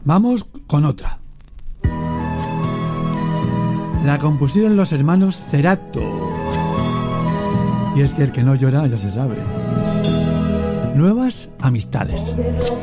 Vamos con otra. La compusieron los hermanos Cerato. Y es que el que no llora ya se sabe. Nuevas amistades.